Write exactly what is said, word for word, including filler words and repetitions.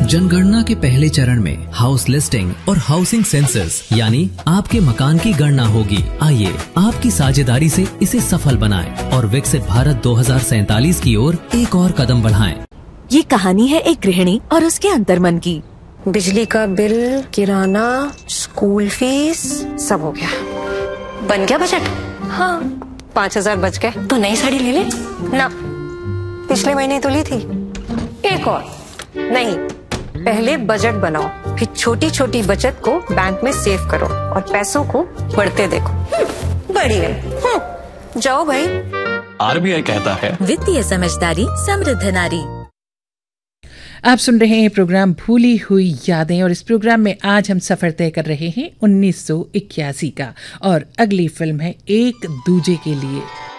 जनगणना के पहले चरण में हाउस लिस्टिंग और हाउसिंग सेंसस यानी आपके मकान की गणना होगी। आइए आपकी साझेदारी से इसे सफल बनाएं और विकसित भारत दो हज़ार सैतालीस की ओर एक और कदम बढ़ाएं। ये कहानी है एक गृहिणी और उसके अंतर्मन की। बिजली का बिल, किराना, स्कूल फीस, सब हो गया। बन गया बजट? हाँ, पाँच हजार बच गए तो नई साड़ी ले ले ना। पिछले महीने तो ली थी। एक और नहीं, पहले बजट बनाओ, फिर छोटी छोटी बचत को बैंक में सेव करो और पैसों को बढ़ते देखो। बढ़ी गई। जाओ भाई। आरबीआई कहता है वित्तीय समझदारी समृद्ध नारी। आप सुन रहे हैं प्रोग्राम भूली हुई यादें और इस प्रोग्राम में आज हम सफर तय कर रहे हैं उन्नीस सौ इक्यासी का और अगली फिल्म है एक दूजे के लिए।